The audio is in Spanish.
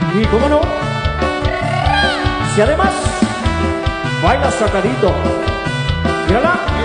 Y cómo no, si además baila sacadito, mírala.